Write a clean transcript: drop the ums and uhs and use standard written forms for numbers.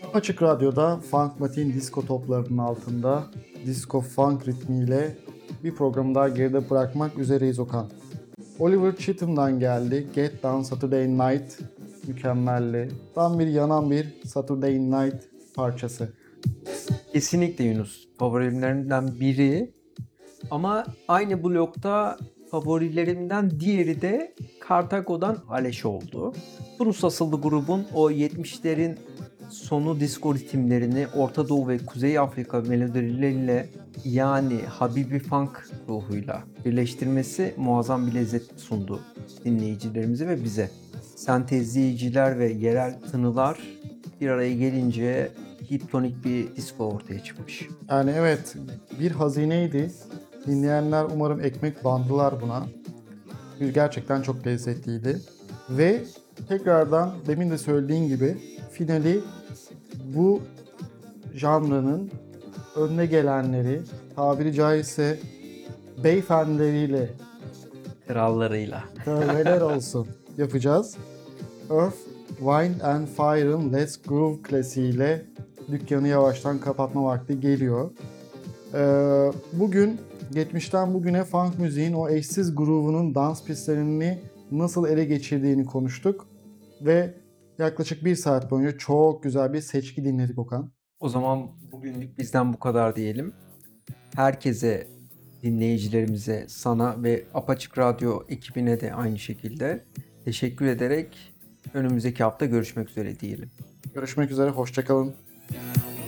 Açık Radyo'da Funk Matin disco toplarının altında disco funk ritmiyle bir programı daha geride bırakmak üzereyiz Okan. Oliver Chetham'dan geldi. Get Down Saturday Night mükemmelli. Tam bir yanan bir Saturday Night parçası. Kesinlikle Yunus. Favorilerimden biri. Ama aynı blokta favorilerimden diğeri de Kartago'dan Aleş oldu. Tunus asıllı grubun o 70'lerin sonu disco ritimlerini Orta Doğu ve Kuzey Afrika melodileriyle yani Habibi Funk ruhuyla birleştirmesi muazzam bir lezzet sundu dinleyicilerimize ve bize. Sentezleyiciler ve yerel tınılar bir araya gelince hipnotik bir disco ortaya çıkmış. Yani evet, bir hazineydi. Dinleyenler umarım ekmek bandılar buna. Gerçekten çok lezzetliydi. Ve tekrardan demin de söylediğin gibi finali bu janrının önüne gelenleri, tabiri caizse beyefendileriyle, Krallarıyla. tövbeler olsun, yapacağız. Earth, Wind and Fire'ın Let's Groove klasiğiyle dükkanı yavaştan kapatma vakti geliyor. Bugün geçmişten bugüne funk müziğin o eşsiz groove'unun dans pistlerini nasıl ele geçirdiğini konuştuk. Ve yaklaşık bir saat boyunca çok güzel bir seçki dinledik Okan. O zaman bugünlük bizden bu kadar diyelim. Herkese, dinleyicilerimize, sana ve Apaçık Radyo ekibine de aynı şekilde teşekkür ederek önümüzdeki hafta görüşmek üzere diyelim. Görüşmek üzere, hoşça kalın.